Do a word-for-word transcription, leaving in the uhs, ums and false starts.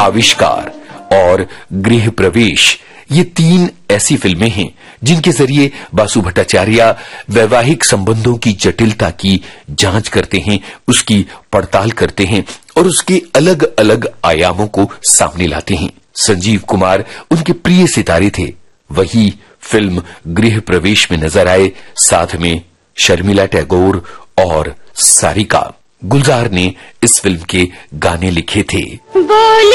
आविष्कार और गृह प्रवेश, ये तीन ऐसी फिल्में हैं जिनके जरिए बासु भट्टाचार्य वैवाहिक संबंधों की जटिलता की जांच करते हैं, उसकी पड़ताल करते हैं और उसके अलग अलग आयामों को सामने लाते हैं। संजीव कुमार उनके प्रिय सितारे थे, वही फिल्म गृह प्रवेश में नजर आए, साथ में शर्मिला टैगोर और सारिका। गुलजार ने इस फिल्म के गाने लिखे थे।